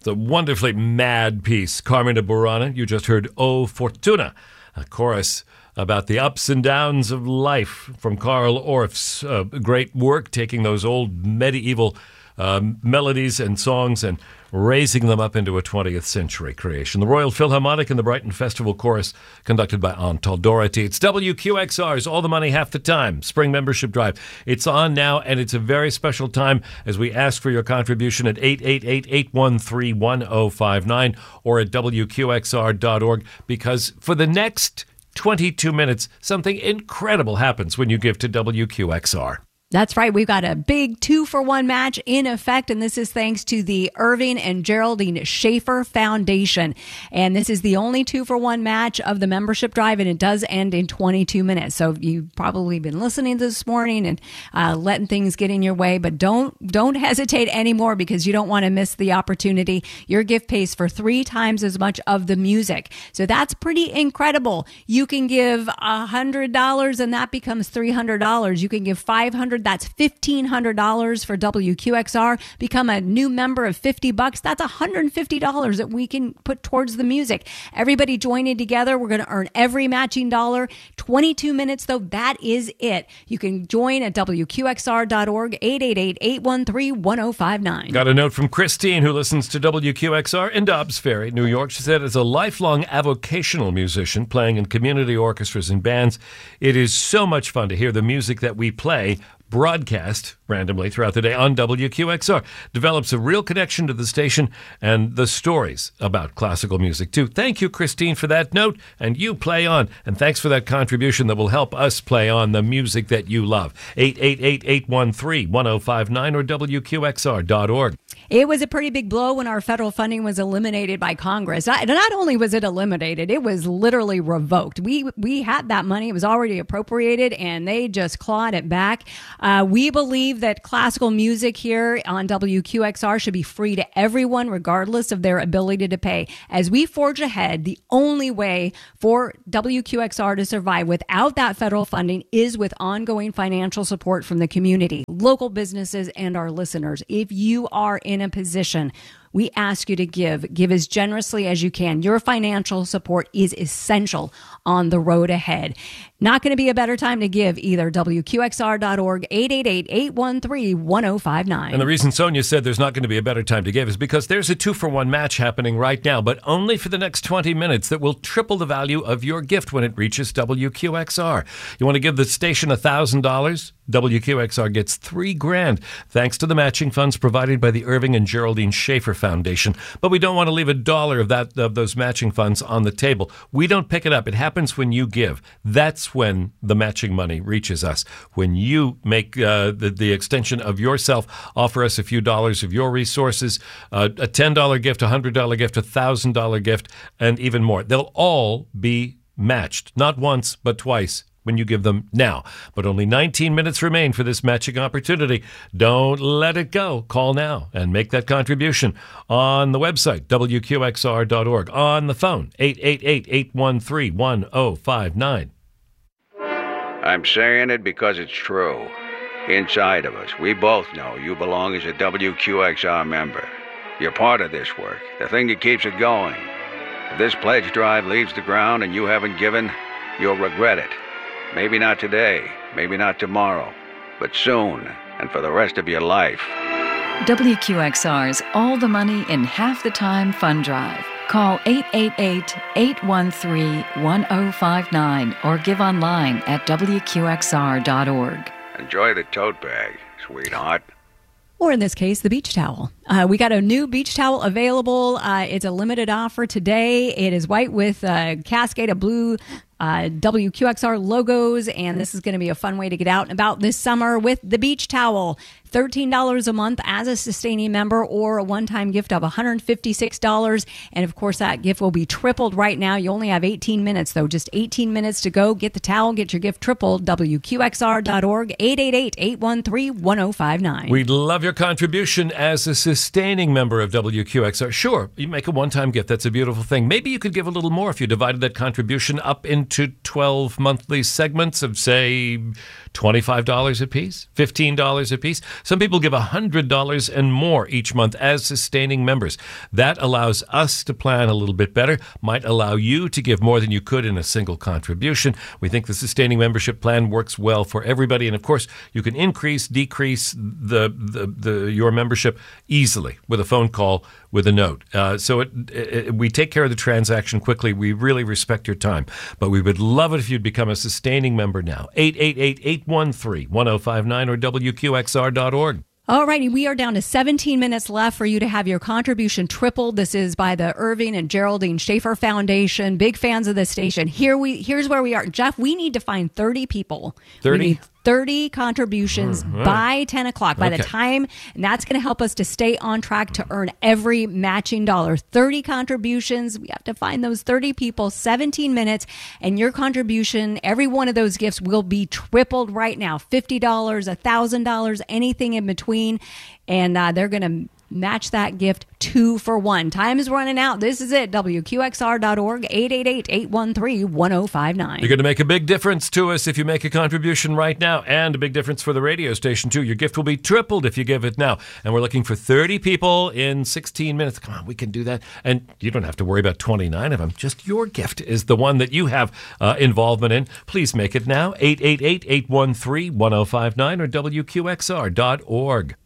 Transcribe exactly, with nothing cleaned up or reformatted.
The wonderfully mad piece, Carmina Burana. You just heard O Fortuna, a chorus about the ups and downs of life from Carl Orff's uh, great work, taking those old medieval um, melodies and songs and raising them up into a twentieth century creation. The Royal Philharmonic and the Brighton Festival Chorus, conducted by Antal Doherty. It's W Q X R's All the Money, Half the Time Spring Membership Drive. It's on now, and it's a very special time as we ask for your contribution at eight eight eight, eight one three, one oh five nine or at W Q X R dot org, because for the next twenty-two minutes, something incredible happens when you give to W Q X R. That's right. We've got a big two-for-one match in effect, and this is thanks to the Irving and Geraldine Schaefer Foundation. And this is the only two-for-one match of the membership drive, and it does end in twenty-two minutes. So you've probably been listening this morning and uh, letting things get in your way, but don't don't hesitate anymore, because you don't want to miss the opportunity. Your gift pays for three times as much of the music. So that's pretty incredible. You can give one hundred dollars, and that becomes three hundred dollars. You can give five hundred dollars. That's fifteen hundred dollars for W Q X R. Become a new member of fifty bucks. That's one hundred fifty dollars that we can put towards the music. Everybody joining together. We're going to earn every matching dollar. twenty-two minutes, though. That is it. You can join at W Q X R dot org, eight eight eight, eight one three, one oh five nine. Got a note from Christine, who listens to W Q X R in Dobbs Ferry, New York. She said, as a lifelong avocational musician playing in community orchestras and bands, it is so much fun to hear the music that we play broadcast randomly throughout the day on W Q X R. Develops a real connection to the station and the stories about classical music, too. Thank you, Christine, for that note, and you play on. And thanks for that contribution that will help us play on the music that you love. eight eight eight, eight one three, one oh five nine or W Q X R dot org. It was a pretty big blow when our federal funding was eliminated by Congress. Not, not only was it eliminated, it was literally revoked. We we had that money. It was already appropriated, and they just clawed it back. Uh, we believe that classical music here on W Q X R should be free to everyone, regardless of their ability to pay. As we forge ahead, the only way for W Q X R to survive without that federal funding is with ongoing financial support from the community, local businesses, and our listeners. If you are in a position, we ask you to give. Give as generously as you can. Your financial support is essential on the road ahead. Not going to be a better time to give either. W Q X R dot org, eight eight eight, eight one three, one oh five nine. And the reason Sonia said there's not going to be a better time to give is because there's a two-for-one match happening right now, but only for the next twenty minutes, that will triple the value of your gift when it reaches W Q X R. You want to give the station one thousand dollars? W Q X R gets three grand, thanks to the matching funds provided by the Irving and Geraldine Schaefer Foundation. But we don't want to leave a dollar of that of those matching funds on the table. We don't pick it up. It happens when you give. That's when the matching money reaches us. When you make uh, the, the extension of yourself, offer us a few dollars of your resources, uh, a ten dollar gift, a one hundred dollar gift, a one thousand dollar gift, and even more. They'll all be matched, not once, but twice, when you give them now. But only nineteen minutes remain for this matching opportunity. Don't let it go. Call now and make that contribution on the website, W Q X R dot org, on the phone, eight eight eight, eight one three, one oh five nine. I'm saying it because it's true. Inside of us, we both know you belong as a W Q X R member. You're part of this work, the thing that keeps it going. If this pledge drive leaves the ground and you haven't given, you'll regret it. Maybe not today, maybe not tomorrow, but soon, and for the rest of your life. W Q X R's All the Money in Half the Time Fund Drive. Call eight eight eight, eight one three, one oh five nine or give online at W Q X R dot org. Enjoy the tote bag, sweetheart. Or in this case, the beach towel. Uh, we got a new beach towel available. Uh, it's a limited offer today. It is white with a cascade of blue uh, W Q X R logos, and this is going to be a fun way to get out and about this summer with the beach towel. thirteen dollars a month as a sustaining member, or a one-time gift of one hundred fifty-six dollars. And of course, that gift will be tripled right now. You only have eighteen minutes, though. Just eighteen minutes to go. Get the towel, get your gift tripled. W Q X R dot org, eight eight eight, eight one three, one oh five nine. We'd love your contribution as a sustaining member of W Q X R. Sure, you make a one-time gift. That's a beautiful thing. Maybe you could give a little more if you divided that contribution up into ten to twelve monthly segments of, say, twenty-five dollars a piece, fifteen dollars a piece. Some people give one hundred dollars and more each month as sustaining members. That allows us to plan a little bit better, might allow you to give more than you could in a single contribution. We think the sustaining membership plan works well for everybody. And of course, you can increase, decrease the, the, the your membership easily with a phone call, with a note. Uh, so it, it, we take care of the transaction quickly. We really respect your time. But we would love it if you'd become a sustaining member now. eight eight eight, eight one three, one oh five nine or W Q X R dot org. Alrighty, we are down to seventeen minutes left for you to have your contribution tripled. This is by the Irving and Geraldine Schaefer Foundation. Big fans of this station. Here we, here's where we are. Jeff, we need to find thirty people. thirty? We need thirty contributions right. by ten o'clock. By okay. the time, and that's going to help us to stay on track to earn every matching dollar. thirty contributions. We have to find those thirty people, seventeen minutes, and your contribution, every one of those gifts will be tripled right now. fifty dollars, one thousand dollars, anything in between. And uh, they're going to match that gift two for one. Time is running out. This is it. W Q X R dot org, eight eight eight, eight one three, one oh five nine. You're going to make a big difference to us if you make a contribution right now, and a big difference for the radio station, too. Your gift will be tripled if you give it now. And we're looking for thirty people in sixteen minutes. Come on, we can do that. And you don't have to worry about twenty-nine of them. Just your gift is the one that you have uh, involvement in. Please make it now. eight eight eight, eight one three, one oh five nine or W Q X R dot org.